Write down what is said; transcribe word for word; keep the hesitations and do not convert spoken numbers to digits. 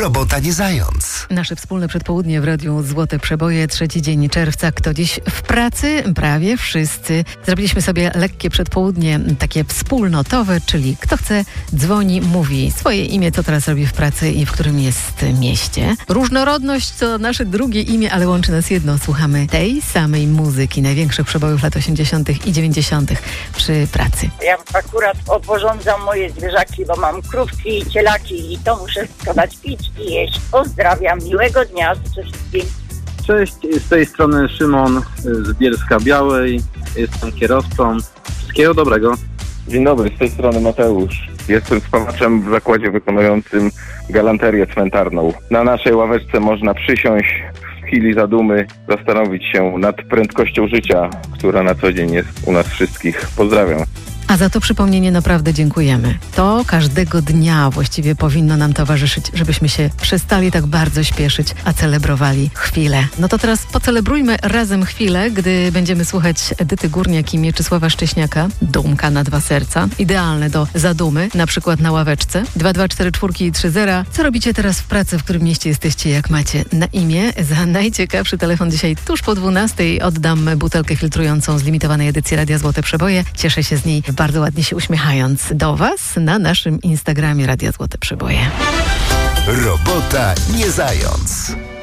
Robota nie zając. Nasze wspólne przedpołudnie w Radiu Złote Przeboje, trzeci dzień czerwca. Kto dziś w pracy? Prawie wszyscy. Zrobiliśmy sobie lekkie przedpołudnie, takie wspólnotowe, czyli kto chce, dzwoni, mówi swoje imię, co teraz robi w pracy i w którym jest mieście. Różnorodność to nasze drugie imię, ale łączy nas jedno. Słuchamy tej samej muzyki, największych przebojów lat osiemdziesiątych i dziewięćdziesiątych przy pracy. Ja akurat oporządzam moje zwierzaki, bo mam krówki i cielaki i to muszę wszystko dać pić i jeść. Pozdrawiam, miłego dnia życzę wszystkim. Cześć, z tej strony Szymon z Bielska Białej. Jestem kierowcą. Wszystkiego dobrego. Dzień dobry, z tej strony Mateusz. Jestem spawaczem w zakładzie wykonującym galanterię cmentarną. Na naszej ławeczce można przysiąść, w chwili zadumy zastanowić się nad prędkością życia, która na co dzień jest u nas wszystkich. Pozdrawiam. A za to przypomnienie naprawdę dziękujemy. To każdego dnia właściwie powinno nam towarzyszyć, żebyśmy się przestali tak bardzo śpieszyć, a celebrowali chwilę. No to teraz pocelebrujmy razem chwilę, gdy będziemy słuchać Edyty Górniak i Mieczysława Szcześniaka. Dumka na dwa serca. Idealne do zadumy, na przykład na ławeczce. dwa dwa cztery cztery trzy zero. Co robicie teraz w pracy, w którym mieście jesteście, jak macie na imię? Za najciekawszy telefon dzisiaj tuż po dwunastej oddam butelkę filtrującą z limitowanej edycji Radia Złote Przeboje. Cieszę się z niej, bardzo ładnie się uśmiechając do Was na naszym Instagramie Radia Złote Przeboje. Robota nie zając.